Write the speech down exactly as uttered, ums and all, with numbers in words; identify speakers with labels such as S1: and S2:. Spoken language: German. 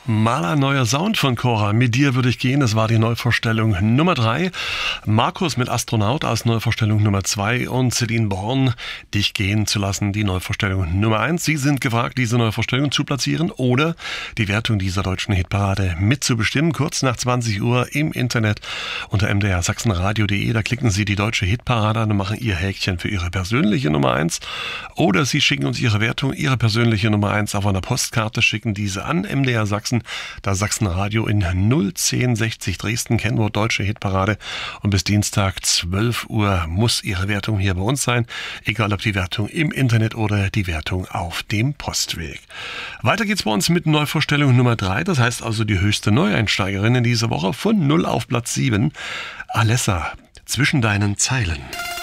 S1: Mal ein neuer Sound von Cora. Mit dir würde ich gehen. Das war die Neuvorstellung Nummer drei. Markus mit Astronaut als Neuvorstellung Nummer zwei und Celine Born, Dich gehen zu lassen, die Neuvorstellung Nummer eins. Sie sind gefragt, diese Neuvorstellung zu platzieren oder die Wertung dieser deutschen Hitparade mitzubestimmen. Kurz nach zwanzig Uhr im Internet unter m d r sachsenradio punkt d e. Da klicken Sie die deutsche Hitparade an und machen Ihr Häkchen für Ihre persönliche Nummer eins. Oder Sie schicken uns Ihre Wertung, Ihre persönliche Nummer eins auf einer Postkarte, schicken diese an M D R Sachsen, das Sachsenradio in null zehn sechzig Dresden, Kennwort Deutsche Hitparade. Und bis Dienstag zwölf Uhr muss Ihre Wertung hier bei uns sein, egal ob die Wertung im Internet oder die Wertung auf dem Postweg. Weiter geht's bei uns mit Neuvorstellung Nummer drei, das heißt also die höchste Neueinsteigerin in dieser Woche, von null auf Platz sieben. Alessa, zwischen deinen Zeilen.